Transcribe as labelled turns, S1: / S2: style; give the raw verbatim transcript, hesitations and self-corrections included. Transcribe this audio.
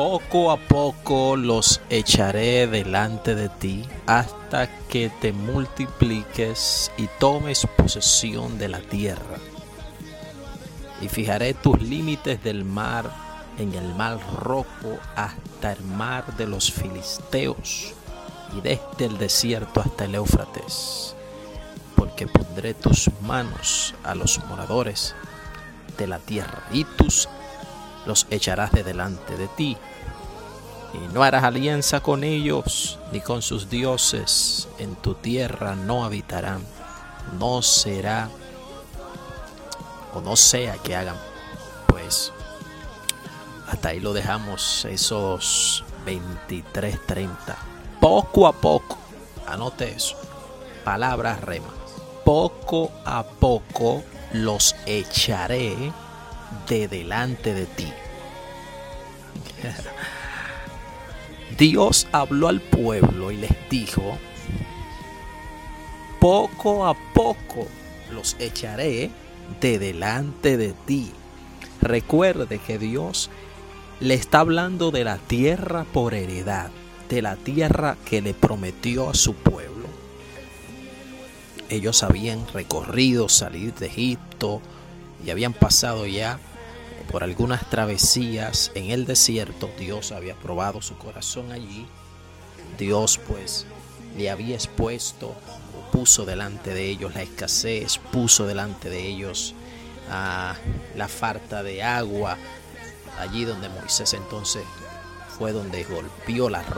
S1: Poco a poco los echaré delante de ti hasta que te multipliques y tomes posesión de la tierra. Y fijaré tus límites del mar en el mar rojo hasta el mar de los filisteos y desde el desierto hasta el Éufrates. Porque pondré tus manos a los moradores de la tierra y tus los echarás de delante de ti. Y no harás alianza con ellos, ni con sus dioses. En tu tierra no habitarán. No será, o no sea que hagan. Pues hasta ahí lo dejamos, esos veintitrés treinta. Poco a poco, anote eso, palabras remas. Poco a poco los echaré de delante de ti. Dios habló al pueblo y les dijo: poco a poco los echaré de delante de ti. Recuerde que Dios le está hablando de la tierra por heredad, de la tierra que le prometió a su pueblo. Ellos habían recorrido salir de Egipto y habían pasado ya por algunas travesías en el desierto. Dios había probado su corazón allí. Dios pues le había expuesto, puso delante de ellos la escasez, puso delante de ellos uh, la falta de agua. Allí donde Moisés entonces fue donde golpeó la roca.